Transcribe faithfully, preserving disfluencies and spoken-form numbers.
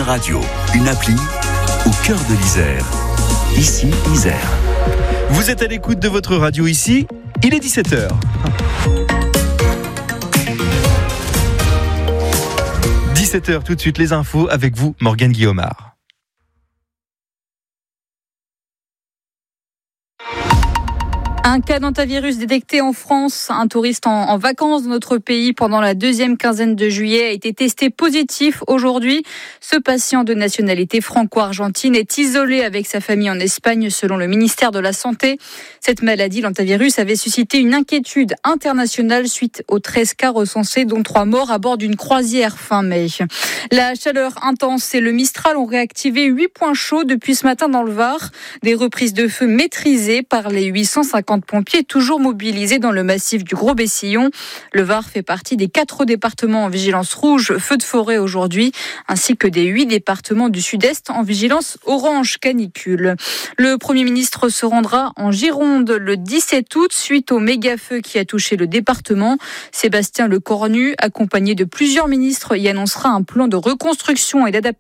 radio, une appli au cœur de l'Isère. Ici, Isère. Vous êtes à l'écoute de votre radio ici, il est dix-sept heures. dix-sept heures, tout de suite les infos avec vous, Morgane Guillaumard. Un cas d'hantavirus détecté en France. Un touriste en, en vacances dans notre pays pendant la deuxième quinzaine de juillet a été testé positif aujourd'hui. Ce patient de nationalité franco-argentine est isolé avec sa famille en Espagne selon le ministère de la Santé. Cette maladie, l'hantavirus, avait suscité une inquiétude internationale suite aux treize cas recensés, dont trois morts à bord d'une croisière fin mai. La chaleur intense et le Mistral ont réactivé huit points chauds depuis ce matin dans le Var. Des reprises de feu maîtrisées par les huit cent cinquante pompiers toujours mobilisés dans le massif du Gros-Bessillon. Le Var fait partie des quatre départements en vigilance rouge feu de forêt aujourd'hui, ainsi que des huit départements du sud-est en vigilance orange canicule. Le Premier ministre se rendra en Gironde le dix-sept août suite au méga-feu qui a touché le département. Sébastien Lecornu, accompagné de plusieurs ministres, y annoncera un plan de reconstruction et d'adaptation